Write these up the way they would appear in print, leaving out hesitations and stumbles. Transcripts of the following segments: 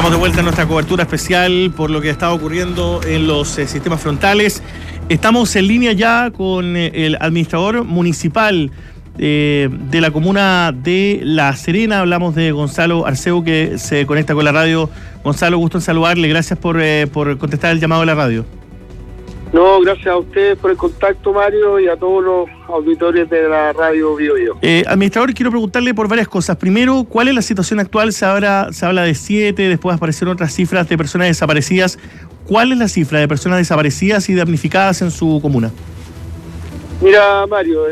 Estamos de vuelta en nuestra cobertura especial por lo que está ocurriendo en los sistemas frontales. Estamos en línea ya con el administrador municipal de la comuna de La Serena. Hablamos de Gonzalo Arceu, que se conecta con la radio. Gonzalo, gusto en saludarle. Gracias por contestar el llamado de la radio. No, gracias a ustedes por el contacto, Mario, y a todos los auditores de la radio Bio Bio. Administrador, quiero preguntarle por varias cosas. Primero, ¿cuál es la situación actual? Se habla de 7, después aparecieron otras cifras de personas desaparecidas. ¿Cuál es la cifra de personas desaparecidas y damnificadas en su comuna? Mira, Mario,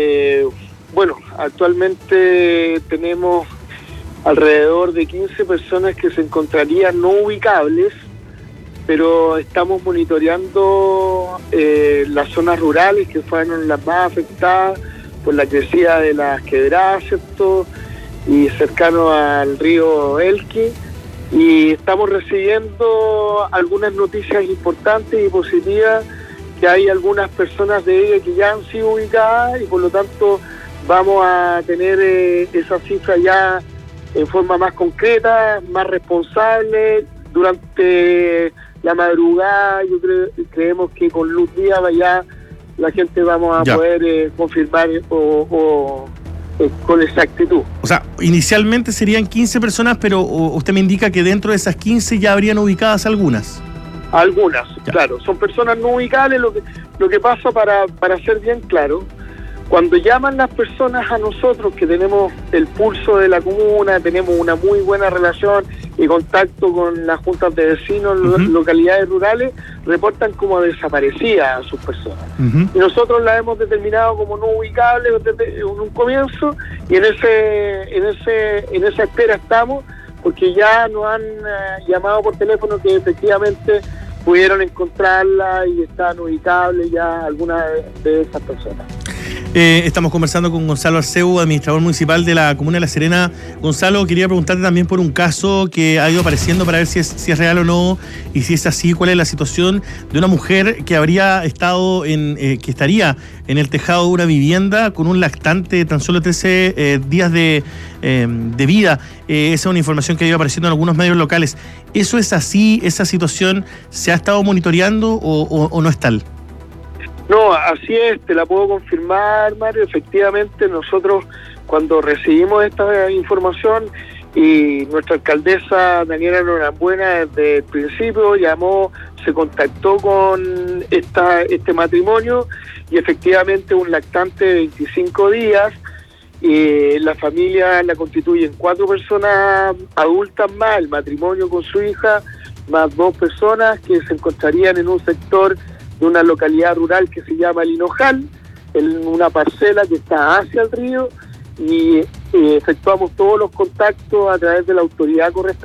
actualmente tenemos alrededor de 15 personas que se encontrarían no ubicables, pero estamos monitoreando las zonas rurales que fueron las más afectadas por la crecida de las quebradas, ¿cierto? Y cercano al río Elqui, y estamos recibiendo algunas noticias importantes y positivas, que hay algunas personas de ellas que ya han sido ubicadas, y por lo tanto vamos a tener esa cifra ya en forma más concreta, más responsable. Durante la madrugada, creemos que con luz día ya la gente vamos a poder confirmar con exactitud. O sea, inicialmente serían 15 personas, pero usted me indica que dentro de esas 15 ya habrían ubicadas algunas. Algunas, claro, son personas no ubicables. Lo que pasa, para ser bien claro, cuando llaman las personas a nosotros, que tenemos el pulso de la comuna, tenemos una muy buena relación y contacto con las juntas de vecinos, localidades rurales, reportan como desaparecidas a sus personas. Y nosotros las hemos determinado como no ubicables desde un comienzo, y en esa espera estamos, porque ya nos han llamado por teléfono que efectivamente pudieron encontrarla y están ubicables ya algunas de esas personas. Estamos conversando con Gonzalo Arceu, administrador municipal de la comuna de La Serena. Gonzalo, quería preguntarte también por un caso que ha ido apareciendo para ver si es real o no, y si es así, cuál es la situación de una mujer que habría estado que estaría en el tejado de una vivienda con un lactante de tan solo 13 días de vida. Esa es una información que ha ido apareciendo en algunos medios locales. ¿Eso es así? ¿Esa situación se ha estado monitoreando o no es tal? No, así es, te la puedo confirmar, Mario. Efectivamente, nosotros cuando recibimos esta información, y nuestra alcaldesa Daniela Norambuena desde el principio se contactó con este matrimonio, y efectivamente un lactante de 25 días, la familia la constituyen 4 personas adultas más, el matrimonio con su hija, más 2 personas que se encontrarían en un sector de una localidad rural que se llama El Hinojal, en una parcela que está hacia el río, y efectuamos todos los contactos a través de la autoridad correspondiente